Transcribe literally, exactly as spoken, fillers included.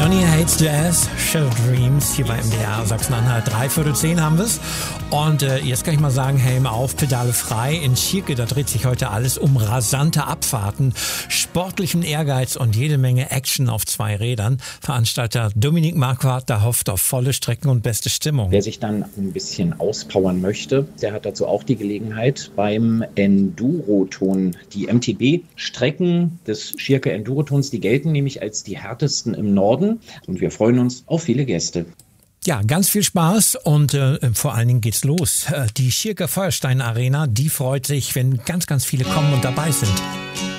Johnny Hates Jazz, Shell Dreams, hier bei M D R Sachsen-Anhalt. Drei Viertel zehn haben wir's. Und äh, jetzt kann ich mal sagen, Helm auf, Pedale frei. In Schierke, da dreht sich heute alles um rasante Abfahrten, sportlichen Ehrgeiz und jede Menge Action auf zwei Rädern. Veranstalter Dominik Marquardt, da hofft auf volle Strecken und beste Stimmung. Wer sich dann ein bisschen auspowern möchte, der hat dazu auch die Gelegenheit beim Enduroton. Die M T B-Strecken des Schierke Endurotons, die gelten nämlich als die härtesten im Norden. Und wir freuen uns auf viele Gäste. Ja, ganz viel Spaß und äh, vor allen Dingen geht's los. Äh, die Schierker Feuerstein Arena, die freut sich, wenn ganz, ganz viele kommen und dabei sind.